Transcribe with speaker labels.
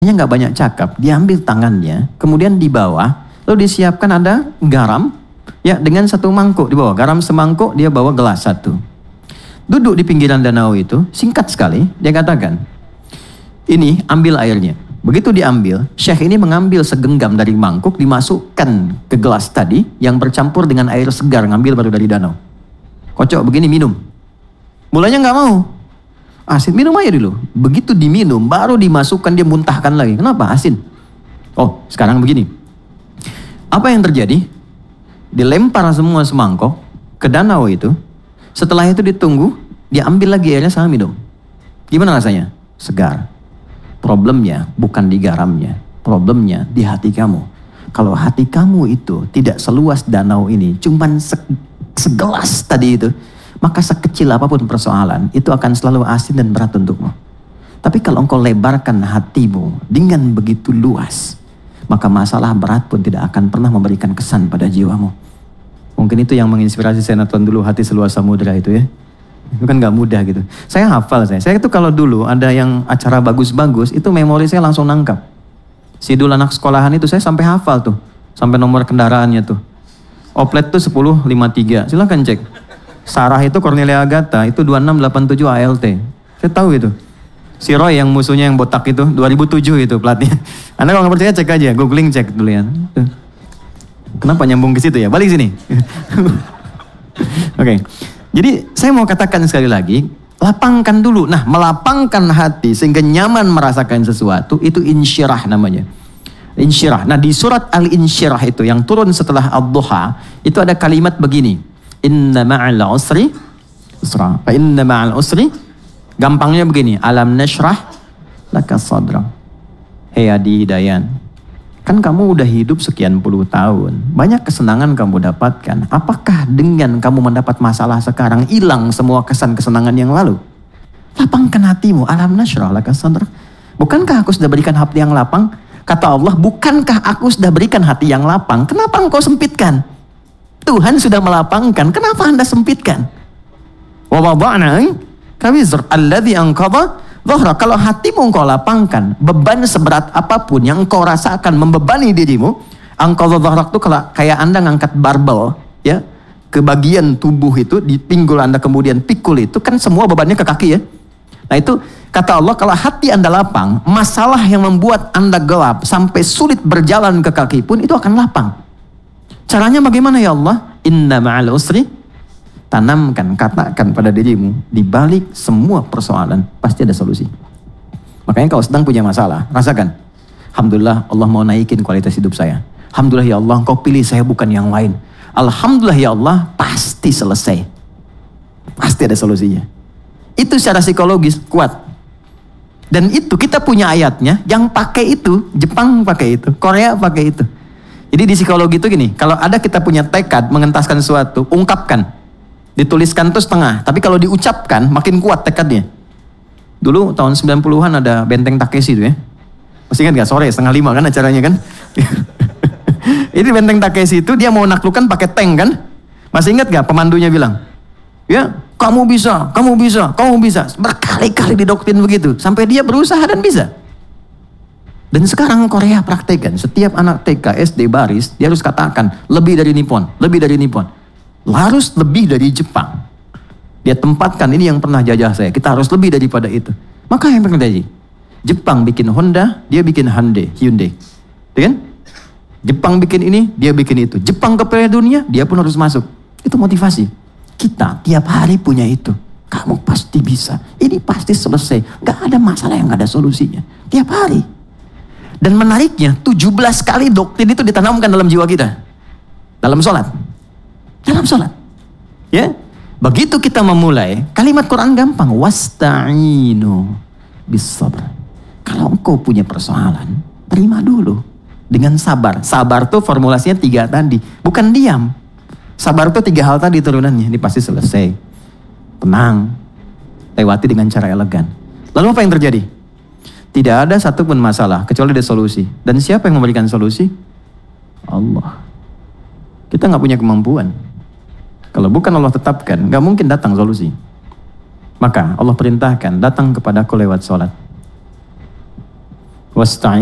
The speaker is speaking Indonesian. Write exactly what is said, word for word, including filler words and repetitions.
Speaker 1: Dia nggak banyak cakap, diambil tangannya, kemudian di bawah, lalu disiapkan ada garam, ya dengan satu mangkuk di bawah, garam semangkuk, dia bawa gelas satu. Duduk di pinggiran danau itu, singkat sekali, dia katakan, ini ambil airnya. Begitu diambil, Syekh ini mengambil segenggam dari mangkuk, dimasukkan ke gelas tadi, yang bercampur dengan air segar, ngambil baru dari danau. Kocok begini minum. Mulanya nggak mau. Asin, minum aja dulu. Begitu diminum, baru dimasukkan, dia muntahkan lagi. Kenapa? Asin. Oh, sekarang begini. Apa yang terjadi? Dilempar semua semangkok ke danau itu. Setelah itu ditunggu, dia ambil lagi airnya sama minum. Gimana rasanya? Segar. Problemnya bukan di garamnya. Problemnya di hati kamu. Kalau hati kamu itu tidak seluas danau ini, cuman se- segelas tadi itu, maka sekecil apapun persoalan, itu akan selalu asin dan berat untukmu. Tapi kalau engkau lebarkan hatimu dengan begitu luas, maka masalah berat pun tidak akan pernah memberikan kesan pada jiwamu. Mungkin itu yang menginspirasi saya nonton dulu Hati Seluas Samudra itu ya. Itu kan gak mudah gitu. Saya hafal saya. Saya itu kalau dulu ada yang acara bagus-bagus, itu memori saya langsung nangkap. Sidul anak sekolahan itu saya sampai hafal tuh. Sampai nomor kendaraannya tuh. Oplet tuh sepuluh lima tiga. Silahkan cek. Sarah itu Cornelia Agatha itu dua enam delapan tujuh A L T. Saya tahu itu. Si Roy yang musuhnya yang botak itu dua ribu tujuh itu platnya. Anda kalau nggak percaya cek aja, googling cek dulu ya. Kenapa nyambung ke situ ya? Balik sini. Oke. Okay. Jadi saya mau katakan sekali lagi, lapangkan dulu. Nah, melapangkan hati sehingga nyaman merasakan sesuatu itu insyirah namanya. Insyirah. Nah, di surat Al-Insyirah itu yang turun setelah Ad-Duha, itu ada kalimat begini. Inna ma'al usri usra. Fa inna ma'al usri, gampangnya begini, alam nashrah laka sadra. Hei Adi Dayan, kan kamu udah hidup sekian puluh tahun, banyak kesenangan kamu dapatkan. Apakah dengan kamu mendapat masalah sekarang hilang semua kesan kesenangan yang lalu? Lapangkan hatimu, alam nashrah laka sadra. Bukankah aku sudah berikan hati yang lapang? Kata Allah, bukankah aku sudah berikan hati yang lapang? Kenapa engkau sempitkan? Tuhan sudah melapangkan, kenapa Anda sempitkan? Wa wada'na kawizr alladhi anqadha dhahra. Kalau hatimu engkau lapangkan, beban seberat apapun yang engkau rasakan membebani dirimu, anqadha dhahrak itu kalau kayak Anda ngangkat barbel ya, ke bagian tubuh itu, di pinggul Anda kemudian pikul itu, kan semua bebannya ke kaki ya. Nah itu kata Allah, kalau hati Anda lapang, masalah yang membuat Anda gelap sampai sulit berjalan ke kaki pun itu akan lapang. Caranya bagaimana ya Allah? Inna ma'al usri. Tanamkan, katakan pada dirimu, di balik semua persoalan pasti ada solusi. Makanya kalau sedang punya masalah, rasakan, alhamdulillah Allah mau naikin kualitas hidup saya. Alhamdulillah ya Allah, Engkau pilih saya bukan yang lain. Alhamdulillah ya Allah, pasti selesai. Pasti ada solusinya. Itu secara psikologis kuat. Dan itu kita punya ayatnya, yang pakai itu, Jepang pakai itu, Korea pakai itu. Jadi di psikologi itu gini, kalau ada kita punya tekad mengentaskan sesuatu, ungkapkan. Dituliskan itu setengah, tapi kalau diucapkan makin kuat tekadnya. Dulu tahun sembilan puluhan ada Benteng Takeshi itu ya. Masih ingat gak? Sore setengah lima kan acaranya kan? Ini Benteng Takeshi itu dia mau naklukkan pakai tank kan? Masih ingat gak pemandunya bilang? Ya, kamu bisa, kamu bisa, kamu bisa. Berkali-kali didoktrin begitu, sampai dia berusaha dan bisa. Dan sekarang Korea praktekkan, setiap anak T K, S D, baris, dia harus katakan, lebih dari Nippon, lebih dari Nippon. Harus lebih dari Jepang. Dia tempatkan, ini yang pernah jajah saya, kita harus lebih daripada itu. Maka yang terjadi, Jepang bikin Honda, dia bikin Hyundai, Hyundai. Kan? Jepang bikin ini, dia bikin itu. Jepang ke Piala Dunia, dia pun harus masuk. Itu motivasi. Kita tiap hari punya itu. Kamu pasti bisa, ini pasti selesai. Gak ada masalah yang gak ada solusinya. Tiap hari. Dan menariknya, tujuh belas kali doktrin itu ditanamkan dalam jiwa kita. Dalam sholat. Dalam sholat. Ya. Begitu kita memulai, kalimat Quran gampang. Wasta'inu bis-sabr. Kalau engkau punya persoalan, terima dulu. Dengan sabar. Sabar tuh formulasinya tiga tadi. Bukan diam. Sabar tuh tiga hal tadi turunannya. Ini pasti selesai. Tenang. Lewati dengan cara elegan. Lalu apa yang terjadi? Tidak ada satupun masalah kecuali ada solusi. Dan siapa yang memberikan solusi? Allah. Kita nggak punya kemampuan. Kalau bukan Allah tetapkan, nggak mungkin datang solusi. Maka Allah perintahkan, datang kepadaku lewat sholat. wasta'in